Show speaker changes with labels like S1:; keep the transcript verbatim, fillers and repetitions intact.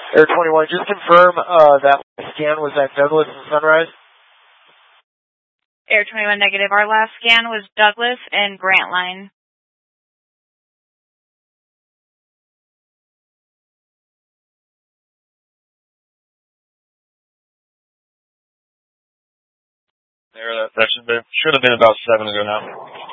S1: Air twenty-one, just confirm uh, that scan was at Douglas and Sunrise.
S2: Air twenty-one negative. Our last scan was Douglas and Grantline.
S3: There, that, that should, be, should have been about seven ago now.